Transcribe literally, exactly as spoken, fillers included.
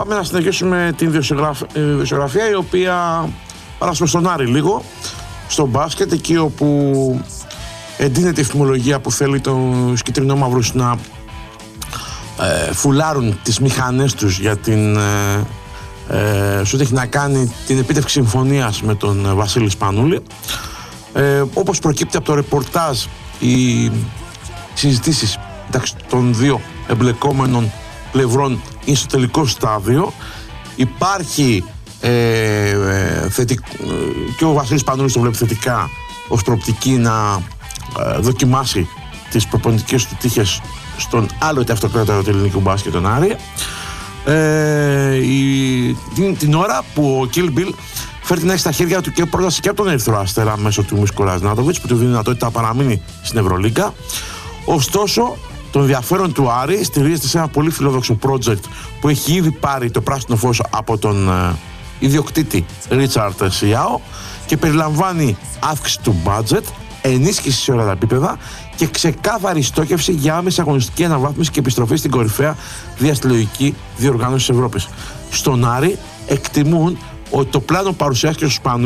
πάμε να συνεχίσουμε την ειδησιογραφία, η οποία παράσουμε στον Άρη λίγο, στο μπάσκετ, εκεί όπου εντείνεται η φημολογία που θέλει τους κυτρινόμαυρους να ε, φουλάρουν τις μηχανές τους για την ε, ε, σου έχει να κάνει την επίτευξη συμφωνίας με τον Βασίλη Σπανούλη. Ε, όπως προκύπτει από το ρεπορτάζ, οι συζητήσεις εντάξει, των δύο εμπλεκόμενων πλευρών είναι στο τελικό στάδιο. Υπάρχει ε, ε, θετικ... και ο Βασίλης Σπανούλης το βλέπει θετικά ως προοπτική να ε, δοκιμάσει τις προπονητικές του τύχες στον άλλο αυτοκράτορα του ελληνικού μπάσκετ, τον Άρη. Ε, η, την, την ώρα που ο Kill Bill φέρει να έχει στα χέρια του και πρόταση και από τον Ερυθρό Αστέρα μέσω του Μισκο Νάτοβιτς, που του δίνει δυνατότητα να παραμείνει στην Ευρωλίγκα. Ωστόσο, το ενδιαφέρον του Άρη στηρίζεται σε ένα πολύ φιλόδοξο project που έχει ήδη πάρει το πράσινο φως από τον ε, ιδιοκτήτη Ρίτσαρντ Σιάο και περιλαμβάνει αύξηση του budget, ενίσχυση σε όλα τα επίπεδα και ξεκάθαρη στόχευση για άμεση αγωνιστική αναβάθμιση και επιστροφή στην κορυφαία διαστηλογική διοργάνωση της Ευρώπης. Στον Άρη εκτιμούν ότι το πλάνο παρουσιάστηκε στους Σπανούλης